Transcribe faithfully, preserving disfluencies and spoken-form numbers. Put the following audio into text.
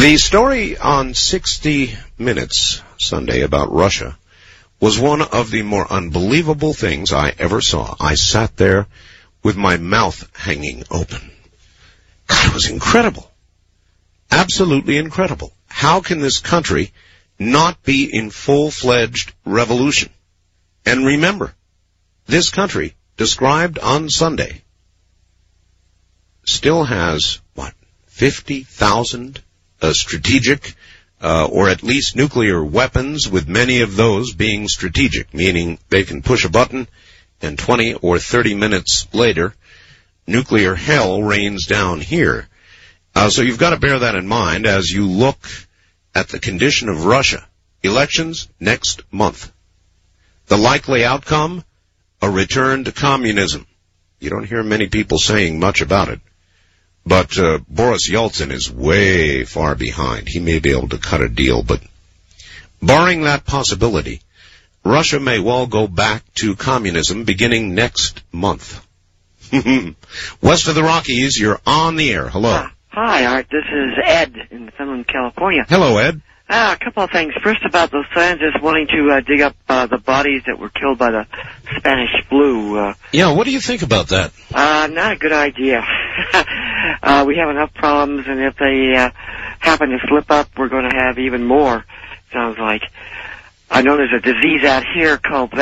The story on sixty minutes Sunday about Russia was one of the more unbelievable things I ever saw. I sat there with my mouth hanging open. God, it was incredible. Absolutely incredible. How can this country not be in full-fledged revolution? And remember, this country, described on Sunday, still has, what, fifty thousand uh, strategic uh, or at least nuclear weapons, with many of those being strategic, meaning they can push a button and twenty or thirty minutes later, nuclear hell rains down here. Uh, so you've got to bear that in mind as you look at the condition of Russia. Elections next month. The likely outcome, a return to communism. You don't hear many people saying much about it. But uh, Boris Yeltsin is way far behind. He may be able to cut a deal, but barring that possibility, Russia may well go back to communism beginning next month. West of the Rockies, you're on the air. Hello. Uh, hi, Art. This is Ed in Finland, California. Hello, Ed. Uh, a couple of things. First, about those scientists wanting to uh, dig up uh, the bodies that were killed by the Spanish flu. Uh, yeah, what do you think about that? Uh, not a good idea. uh, we have enough problems, and if they uh, happen to slip up, we're going to have even more, sounds like. I know there's a disease out here called